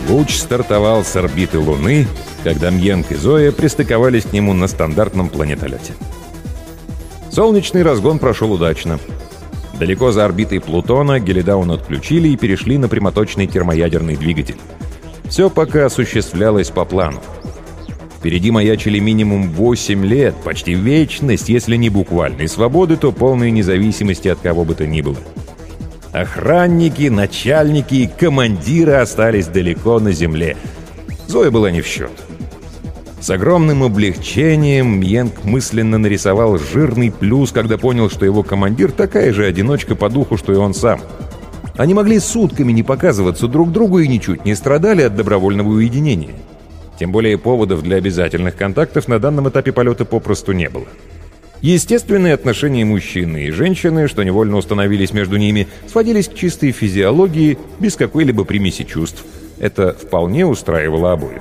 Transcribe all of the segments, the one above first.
Луч стартовал с орбиты Луны, когда Мьенг и Зоя пристыковались к нему на стандартном планетолете. Солнечный разгон прошел удачно. Далеко за орбитой Плутона Гелидаун отключили и перешли на прямоточный термоядерный двигатель. Все пока осуществлялось по плану. Впереди маячили минимум 8 лет, почти вечность, если не буквальной свободы, то полной независимости от кого бы то ни было. Охранники, начальники и командиры остались далеко на земле. Зоя была не в счет. С огромным облегчением Мьенг мысленно нарисовал жирный плюс, когда понял, что его командир такая же одиночка по духу, что и он сам. Они могли сутками не показываться друг другу и ничуть не страдали от добровольного уединения. Тем более поводов для обязательных контактов на данном этапе полета попросту не было. Естественные отношения мужчины и женщины, что невольно установились между ними, сводились к чистой физиологии, без какой-либо примеси чувств. Это вполне устраивало обоих.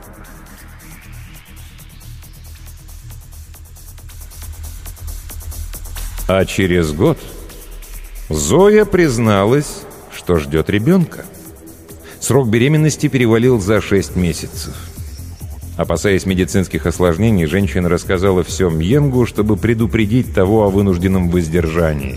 А через год Зоя призналась, что ждет ребенка. Срок беременности перевалил за 6 месяцев. Опасаясь медицинских осложнений, женщина рассказала все Мьенгу, чтобы предупредить того о вынужденном воздержании.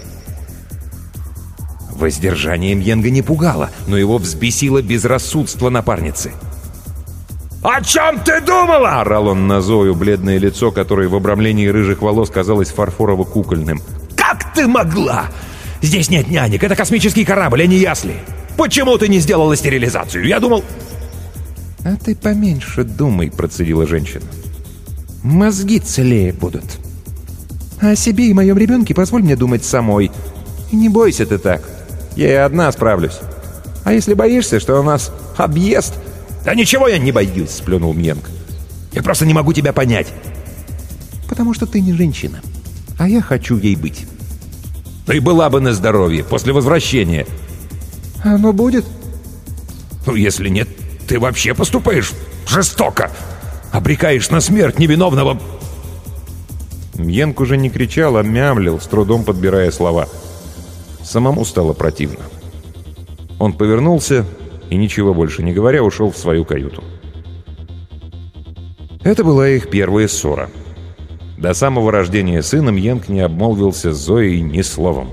Воздержание Мьенга не пугало, но его взбесило безрассудство напарницы. «О чем ты думала?» — орал он на Зою, бледное лицо, которое в обрамлении рыжих волос казалось фарфорово-кукольным. «Как ты могла? Здесь нет нянек, это космический корабль, а не ясли. Почему ты не сделала стерилизацию? Я думал...» «А ты поменьше думай», — процедила женщина. «Мозги целее будут. А о себе и моем ребенке позволь мне думать самой. И не бойся ты так. Я и одна справлюсь. А если боишься, что у нас объезд...» «Да ничего я не боюсь», — сплюнул Мьенг. «Я просто не могу тебя понять». «Потому что ты не женщина, а я хочу ей быть». «Ну и была бы на здоровье, после возвращения». «Оно будет?» «Ну, если нет, ты вообще поступаешь жестоко. Обрекаешь на смерть невиновного...» Мьенг уже не кричал, а мямлил, с трудом подбирая слова. Самому стало противно. Он повернулся и, ничего больше не говоря, ушел в свою каюту. Это была их первая ссора. До самого рождения сына Мьенг не обмолвился с Зоей ни словом.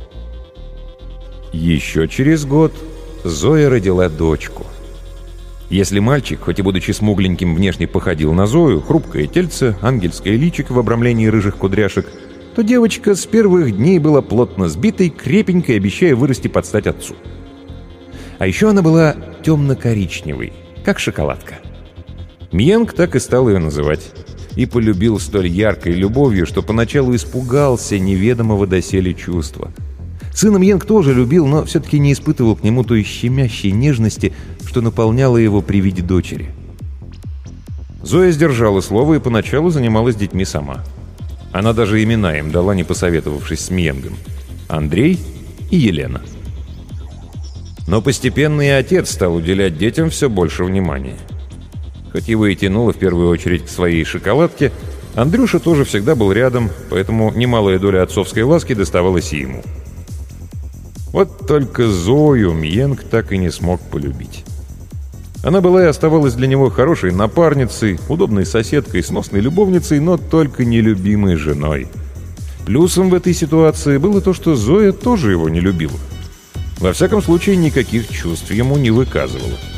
Еще через год Зоя родила дочку. Если мальчик, хоть и будучи смугленьким, внешне походил на Зою, хрупкое тельце, ангельское личико в обрамлении рыжих кудряшек, то девочка с первых дней была плотно сбитой, крепенькой, обещая вырасти под стать отцу. А еще она была темно-коричневой, как шоколадка. Мьенг так и стал ее называть. И полюбил столь яркой любовью, что поначалу испугался неведомого доселе чувства. Сына Мьенг тоже любил, но все-таки не испытывал к нему той щемящей нежности, что наполняло его при виде дочери. Зоя сдержала слово и поначалу занималась детьми сама. Она даже имена им дала, не посоветовавшись с Мьенгом: Андрей и Елена. Но постепенно и отец стал уделять детям все больше внимания. Хоть его и тянуло в первую очередь к своей шоколадке, Андрюша тоже всегда был рядом, поэтому немалая доля отцовской ласки доставалась и ему. Вот только Зою Мьенг так и не смог полюбить. Она была и оставалась для него хорошей напарницей, удобной соседкой, сносной любовницей, но только нелюбимой женой. Плюсом в этой ситуации было то, что Зоя тоже его не любила. Во всяком случае, никаких чувств ему не выказывала.